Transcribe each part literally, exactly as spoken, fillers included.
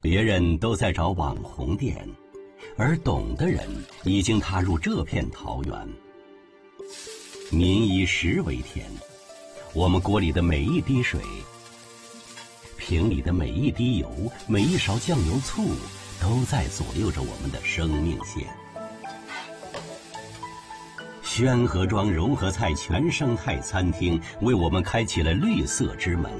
别人都在找网红店，而懂的人已经踏入这片桃源。民以食为天，我们锅里的每一滴水，瓶里的每一滴油，每一勺酱油醋，都在左右着我们的生命线。宣和庄融合菜全生态餐厅为我们开启了绿色之门。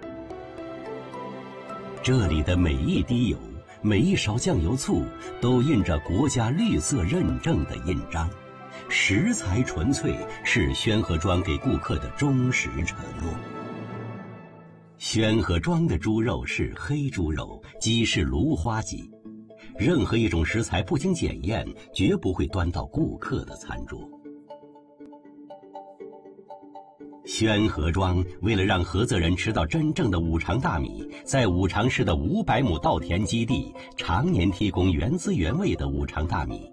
这里的每一滴油，每一勺酱油醋，都印着国家绿色认证的印章。食材纯粹是宣和庄给顾客的忠实承诺。宣和庄的猪肉是黑猪肉，鸡是芦花鸡。任何一种食材不经检验，绝不会端到顾客的餐桌。宣和庄为了让菏泽人吃到真正的五常大米，在五常市的五百亩稻田基地常年提供原汁原味的五常大米。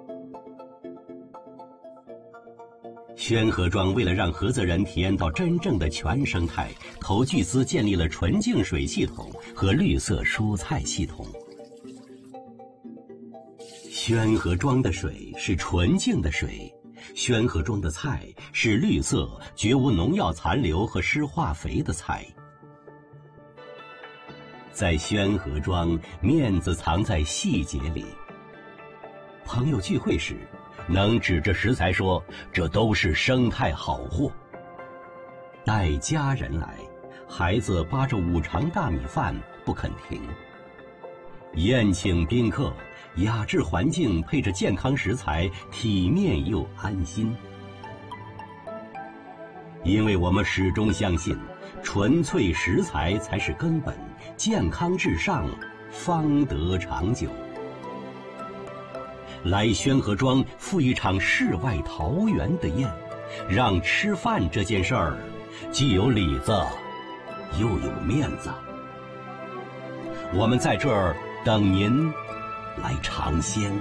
宣和庄为了让菏泽人体验到真正的全生态，投巨资建立了纯净水系统和绿色蔬菜系统。宣和庄的水是纯净的水，宣和庄的菜是绿色、绝无农药残留和施化肥的菜。在宣和庄，面子藏在细节里。朋友聚会时，能指着食材说这都是生态好货。带家人来，孩子扒着五常大米饭不肯停。宴请宾客，雅致环境配着健康食材，体面又安心。因为我们始终相信，纯粹食材才是根本，健康至上，方得长久。来宣和庄赴一场世外桃源的宴，让吃饭这件事儿既有里子又有面子。我们在这儿等您来尝鲜。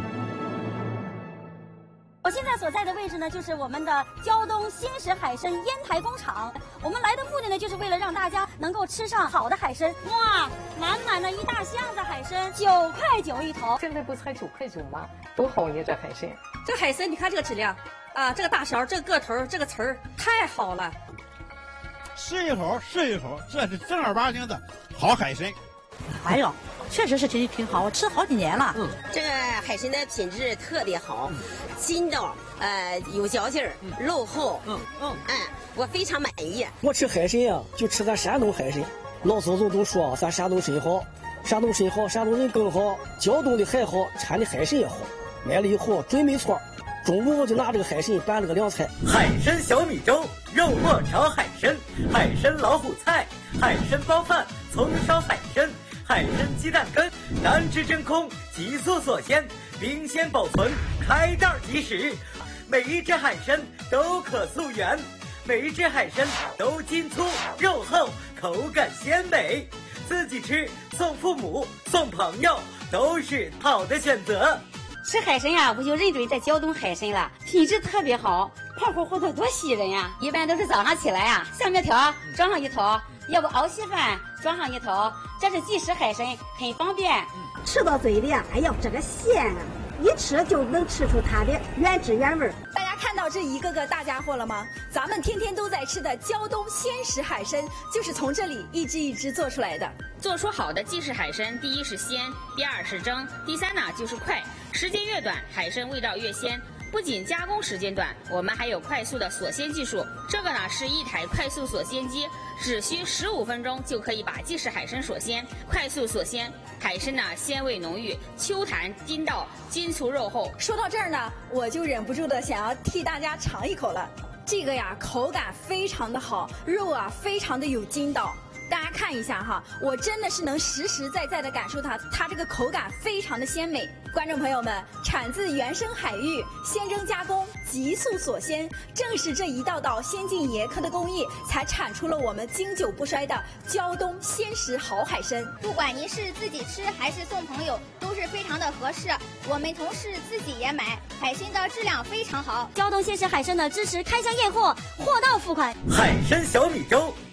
我现在所在的位置呢，就是我们的胶东鲜食海参烟台工厂。我们来的目的呢，就是为了让大家能够吃上好的海参。哇，满满的一大箱子海参，九块九一头。 现在不才九块九吗？多好呢，这海参。 这海参，你看这个质量啊，这个大小，这个个头，这个词儿，太好了。 吃一口是一口，这是正儿八经的好海参。 哎呦，确实是挺挺好，我吃好几年了。 嗯，这个海参的品质特别好，筋道，呃，有嚼劲儿，肉厚。嗯嗯嗯，我非常满意。 我吃海参呀，就吃咱山东海参。老祖宗都说咱山东参好，山东参好，山东人更好，胶东的还好，产的海参也好。买了以后准没错，中午我就拿这个海参拌了个凉菜。 海参小米粥，肉末炒海参，海参老虎菜，海参包饭，葱烧海参。海参鸡蛋羹，单吃真空，急速锁鲜，冰鲜保存，开袋即食。每一只海参都可溯源，每一只海参都筋粗肉厚，口感鲜美。自己吃、送父母、送朋友都是好的选择。 吃海参呀，我就认准这胶东海参了，品质特别好，胖乎乎的多吸人呀！一般都是早上起来呀，下面条装上一头，要不熬稀饭装上一头，这是即食海参，很方便。 吃到嘴里啊，哎呀，这个鲜啊，一吃就能吃出它的原汁原味。 大家看到这一个个大家伙了吗？咱们天天都在吃的胶东鲜食海参，就是从这里一只一只做出来的。 做出好的即食海参，第一是鲜，第二是蒸，第三呢就是快。时间越短，海参味道越鲜。不仅加工时间短，我们还有快速的锁鲜技术。这个呢是一台快速锁鲜机，只需十五分钟就可以把即食海参锁鲜。快速锁鲜，海参呢鲜味浓郁，秋弹筋道，筋粗肉厚。 说到这儿呢，我就忍不住的想要替大家尝一口了。这个呀，口感非常的好，肉啊非常的有筋道。大家看一下哈，我真的是能实实在在的感受它，它这个口感非常的鲜美。观众朋友们，产自原生海域，鲜蒸加工，急速锁鲜，正是这一道道先进严苛的工艺，才产出了我们经久不衰的胶东鲜食好海参。 不管您是自己吃还是送朋友，都是非常的合适。我们同事自己也买，海参的质量非常好。 胶东鲜食海参呢，支持开箱验货，货到付款。 海参小米粥，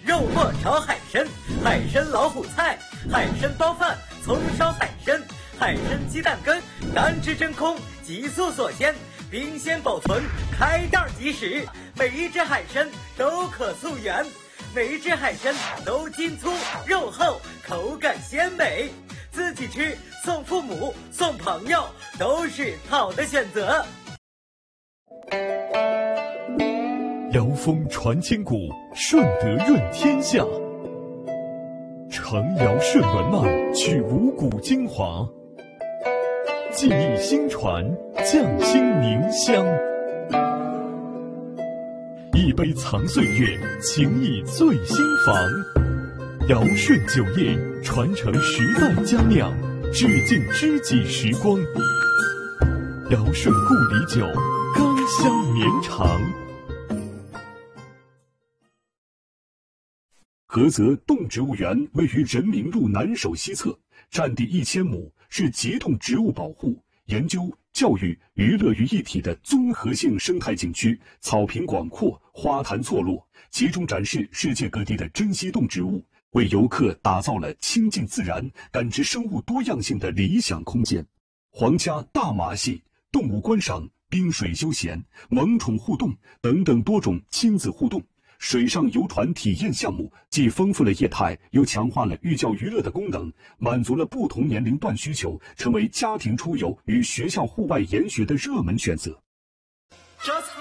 肉末炒海参，海参老虎菜，海参包饭，葱烧海参，海参鸡蛋羹，单只真空，急速锁鲜，冰鲜保存，开袋即食。每一只海参都可溯源，每一只海参都筋粗肉厚，口感鲜美。自己吃、送父母、送朋友都是好的选择。 瑶峰传千古，顺德润天下。承尧顺伦脉，取五谷精华，技艺新传，匠心凝香。一杯藏岁月，情谊醉心房。尧舜酒业，传承时代佳酿，致敬知己时光。尧舜故里酒，甘香绵长。菏泽动植物园位于人民路南首西侧，占地一千亩，是集动植物保护、研究、教育、娱乐于一体的综合性生态景区。草坪广阔，花坛错落，集中展示世界各地的珍稀动植物，为游客打造了亲近自然、感知生物多样性的理想空间。皇家大马戏、动物观赏、冰水休闲、萌宠互动等等多种亲子互动、水上游船体验项目，既丰富了业态，又强化了寓教于乐的功能，满足了不同年龄段需求，成为家庭出游与学校户外研学的热门选择。 这才